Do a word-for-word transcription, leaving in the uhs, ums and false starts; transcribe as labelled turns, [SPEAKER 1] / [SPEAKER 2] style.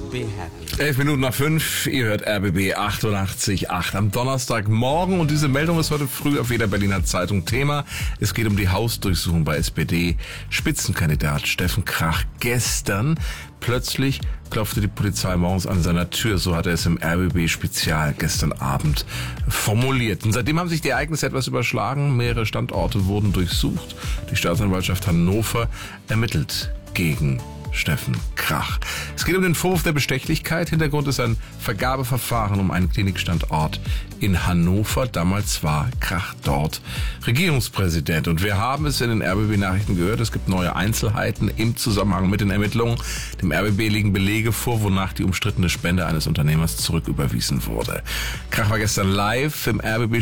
[SPEAKER 1] Be happy.
[SPEAKER 2] Elf Minuten nach fünf, ihr hört R B B achtundachtzig Komma acht am Donnerstagmorgen und diese Meldung ist heute früh auf jeder Berliner Zeitung Thema. Es geht um die Hausdurchsuchung bei S P D-Spitzenkandidat Steffen Krach. Gestern plötzlich klopfte die Polizei morgens an seiner Tür, so hat er es im R B B-Spezial gestern Abend formuliert. Und seitdem haben sich die Ereignisse etwas überschlagen, mehrere Standorte wurden durchsucht. Die Staatsanwaltschaft Hannover ermittelt gegen Steffen Krach. Es geht um den Vorwurf der Bestechlichkeit. Hintergrund ist ein Vergabeverfahren um einen Klinikstandort in Hannover. Damals war Krach dort Regierungspräsident. Und wir haben es in den R B B-Nachrichten gehört. Es gibt neue Einzelheiten im Zusammenhang mit den Ermittlungen. Dem R B B liegen Belege vor, wonach die umstrittene Spende eines Unternehmers zurücküberwiesen wurde. Krach war gestern live im R B B